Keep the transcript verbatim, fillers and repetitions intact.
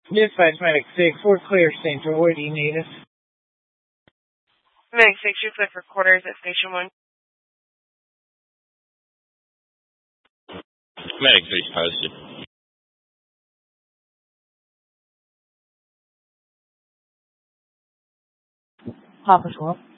Dispatch Medic six, we're clear Central. Where do you need us? Medic six, you're clear for quarters at Station one. Medic six posted. Papa twelve.